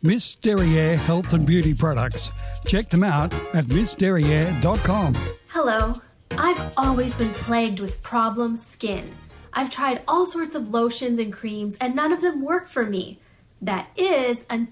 Miss Derriere Health and Beauty Products. Check them out at missderriere.com. Hello. I've always been plagued with problem skin. I've tried all sorts of lotions and creams and none of them work for me. That is until